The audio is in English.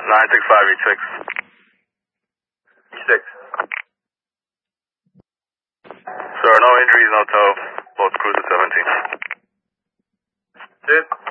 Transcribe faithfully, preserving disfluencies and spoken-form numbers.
nine six five eight six. six. Sir, no injuries, no tow. Both cruise at seventeen. Shit.